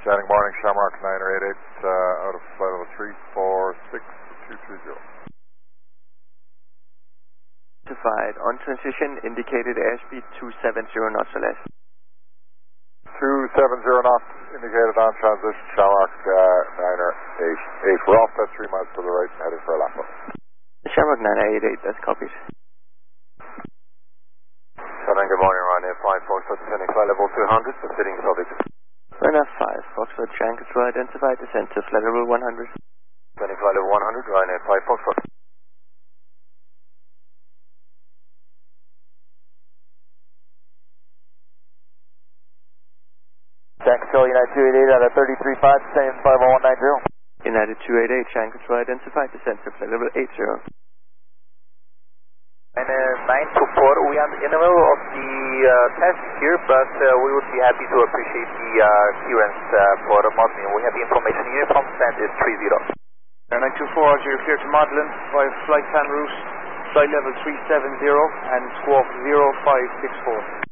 Standing morning, Shamrock 988, out of flight level 346 230. Certified. On transition, indicated airspeed 270 knots or less. 270 knots, indicated on transition, Shamrock 988. We're offset 3 miles to the right and heading for a lap up. Shamrock 988, that's copied. Southern, good morning, Ryanair 5 Foxtrot, descending flight level 200, proceeding subject. Ryanair 5 Foxtrot, Jan control identified, descent to flight level 100. Descending flight level 100, Ryanair 5 Foxtrot. Jan control, United 288 out of 33.5, descending flight level 190. United 288, Jan control identified, descent to flight level 80. And 924, we are in the middle of the test here, but we would be happy to appreciate the clearance for the modeling. We have the information. Uniform stand is 30. 924, you're clear to Modlin, by flight plan route, flight level 370 and squawk 0564.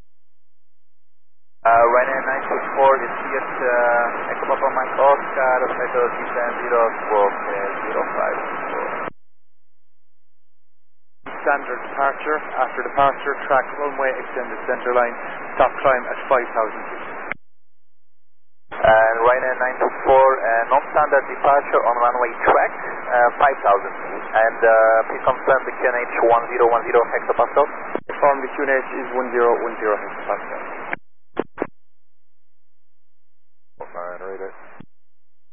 Ryanair 924 is here at Echo Papa Mike Oscar, flight level 370, squawk 0564. Standard departure. After departure, track runway, extended center line, stop climb at 5,000 feet. And Ryanair 924, non-standard departure on runway track, 5,000. And please confirm the QNH 1010 hectopascal. Confirm the QNH is 1010 hectopascal.